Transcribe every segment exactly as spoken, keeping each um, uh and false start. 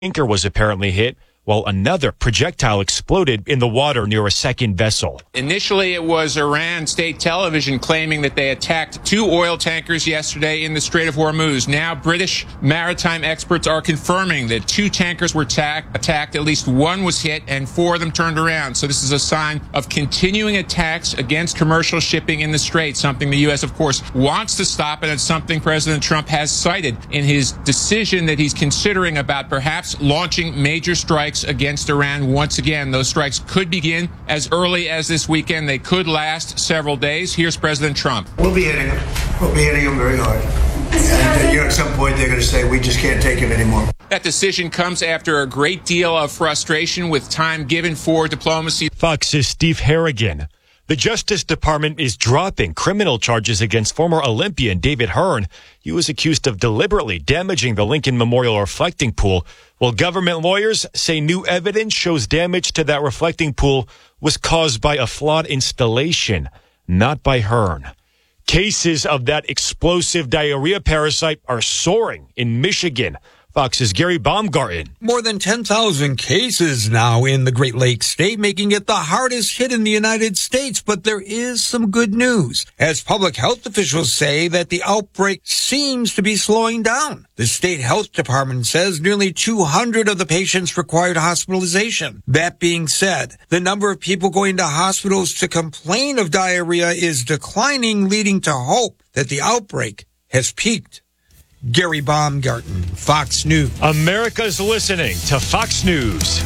tanker was apparently hit, while another projectile exploded in the water near a second vessel. Initially, it was Iran state television claiming that they attacked two oil tankers yesterday in the Strait of Hormuz. Now, British maritime experts are confirming that two tankers were ta- attacked, at least one was hit, and four of them turned around. So this is a sign of continuing attacks against commercial shipping in the Strait, something the U S, of course, wants to stop, and it's something President Trump has cited in his decision that he's considering about perhaps launching major strikes against Iran once again. Those strikes could begin as early as this weekend. They could last several days. Here's President Trump. We'll be hitting them. We'll be hitting them very hard. And uh, you know, at some point, they're going to say, we just can't take it anymore. That decision comes after a great deal of frustration with time given for diplomacy. Fox's Steve Harrigan. The Justice Department is dropping criminal charges against former Olympian David Hearn. He was accused of deliberately damaging the Lincoln Memorial reflecting pool, while government lawyers say new evidence shows damage to that reflecting pool was caused by a flawed installation, not by Hearn. Cases of that explosive diarrhea parasite are soaring in Michigan. Fox's Gary Baumgarten. More than ten thousand cases now in the Great Lakes state, making it the hardest hit in the United States. But there is some good news, as public health officials say that the outbreak seems to be slowing down. The state health department says nearly two hundred of the patients required hospitalization. That being said, the number of people going to hospitals to complain of diarrhea is declining, leading to hope that the outbreak has peaked. Gary Baumgarten, Fox News. America's listening to Fox News.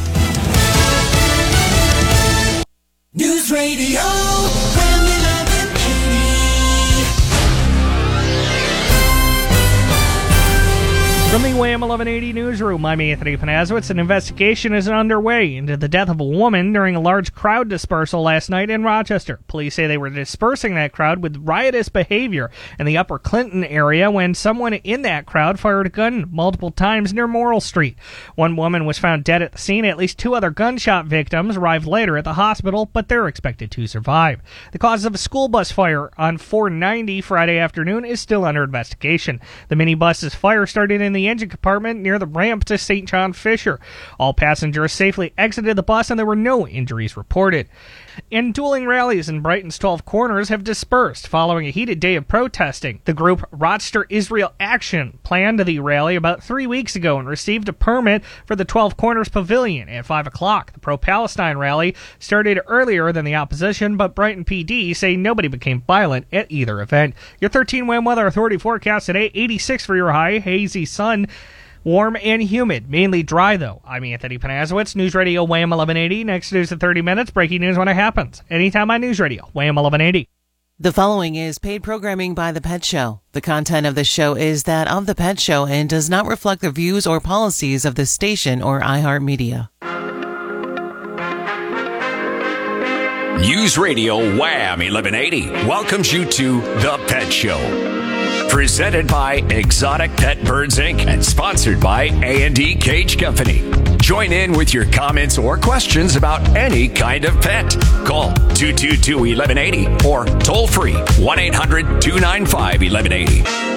News Radio eleven eighty. From the Wham eleven eighty newsroom, I'm Anthony Panazowitz. An investigation is underway into the death of a woman during a large crowd dispersal last night in Rochester. Police say they were dispersing that crowd with riotous behavior in the Upper Clinton area when someone in that crowd fired a gun multiple times near Morrill Street. One woman was found dead at the scene. At least two other gunshot victims arrived later at the hospital, but they're expected to survive. The cause of a school bus fire on four ninety Friday afternoon is still under investigation. The minibus's fire started in the engine compartment near the ramp to Saint John Fisher. All passengers safely exited the bus and there were no injuries reported. And dueling rallies in Brighton's twelve Corners have dispersed following a heated day of protesting. The group Rochester Israel Action planned the rally about three weeks ago and received a permit for the twelve Corners Pavilion at five o'clock. The pro-Palestine rally started earlier than the opposition, but Brighton P D say nobody became violent at either event. Your thirteen Wham Weather Authority forecast today, eighty-six for your high, hazy sun. Warm and humid, mainly dry, though. I'm Anthony Panazowitz, News Radio Wham eleven eighty. Next news in thirty minutes, breaking news when it happens. Anytime on News Radio, Wham eleven eighty. The following is paid programming by The Pet Show. The content of the show is that of The Pet Show and does not reflect the views or policies of the station or iHeartMedia. News Radio Wham eleven eighty welcomes you to The Pet Show. Presented by Exotic Pet Birds Incorporated and sponsored by A and E Cage Company. Join in with your comments or questions about any kind of pet. Call two two two, eleven eighty or toll free one eight hundred, two nine five, eleven eighty.